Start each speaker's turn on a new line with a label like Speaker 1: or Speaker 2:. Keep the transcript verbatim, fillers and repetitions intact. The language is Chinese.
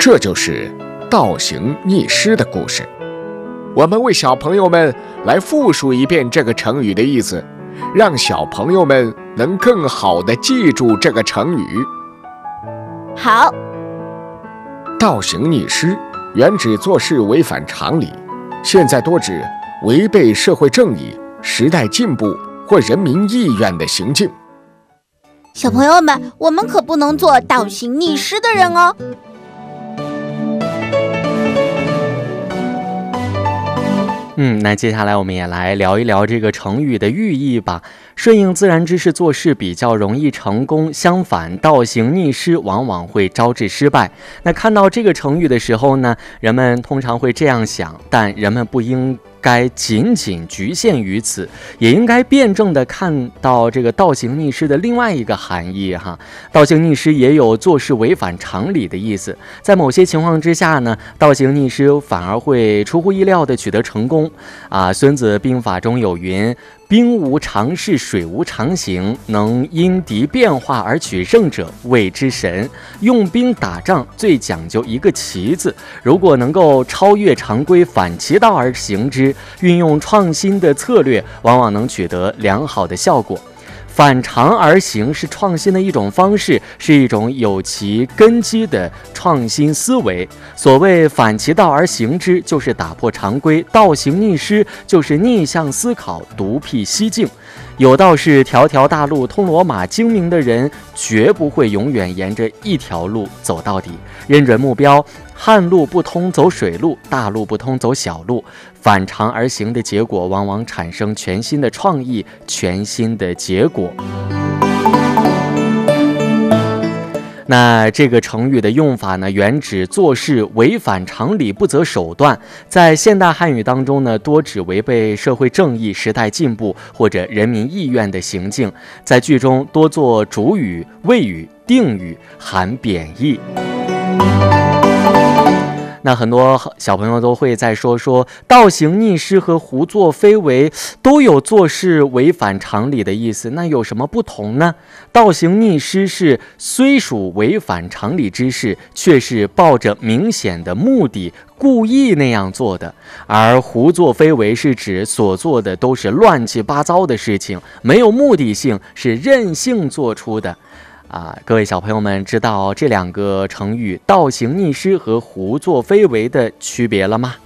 Speaker 1: 这就是倒行逆施的故事。我们为小朋友们来复述一遍这个成语的意思，让小朋友们能更好地记住这个成语。
Speaker 2: 好，
Speaker 1: 倒行逆施原指做事违反常理，现在多指违背社会正义、时代进步或人民意愿的行径。
Speaker 2: 小朋友们，我们可不能做倒行逆施的人哦。
Speaker 3: 嗯，那接下来我们也来聊一聊这个成语的寓意吧。顺应自然之势做事比较容易成功，相反倒行逆施往往会招致失败。那看到这个成语的时候呢，人们通常会这样想，但人们不应该仅仅局限于此，也应该辩证地看到这个倒行逆施的另外一个含义哈。倒行逆施也有做事违反常理的意思，在某些情况之下呢，倒行逆施反而会出乎意料地取得成功啊。孙子兵法中有云：兵无常势，水无常形，能因敌变化而取胜者谓之神。用兵打仗最讲究一个奇字，如果能够超越常规，反其道而行之，运用创新的策略，往往能取得良好的效果。反常而行是创新的一种方式，是一种有其根基的创新思维。所谓反其道而行之，就是打破常规；倒行逆施就是逆向思考，独辟蹊径。有道是条条大路通罗马，精明的人绝不会永远沿着一条路走到底，认准目标，旱路不通走水路，大路不通走小路。反常而行的结果往往产生全新的创意，全新的结果。那这个成语的用法呢，原指做事违反常理，不择手段。在现代汉语当中呢，多指违背社会正义、时代进步或者人民意愿的行径。在句中多做主语、谓语、定语，含贬义。那很多小朋友都会在说说倒行逆施和胡作非为都有做事违反常理的意思，那有什么不同呢？倒行逆施是虽属违反常理之事，却是抱着明显的目的故意那样做的，而胡作非为是指所做的都是乱七八糟的事情，没有目的性，是任性做出的。啊，各位小朋友们知道这两个成语倒行逆施和胡作非为的区别了吗？